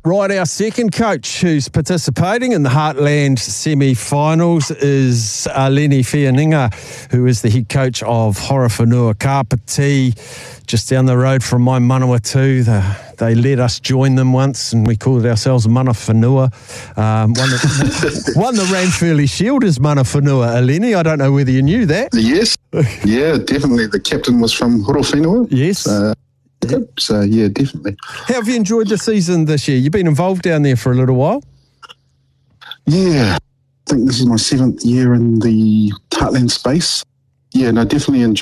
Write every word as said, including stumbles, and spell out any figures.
Right, our second coach who's participating in the Heartland semi-finals is Leni Whianinga, who is the head coach of Horowhenua Kapiti, just down the road from my Manawatu. The, they let us join them once and we called ourselves Mana Whenua. Um, won, the, won the Ranfurly Shield as Mana Whenua, Leni. I don't know whether you knew that. Yes, yeah, definitely. The captain was from Horowhenua. Yes. Uh, So, yeah, definitely. How have you enjoyed the season this year? You've been involved down there for a little while. Yeah, I think this is my seventh year in the Heartland space. Yeah, no, definitely enjoyed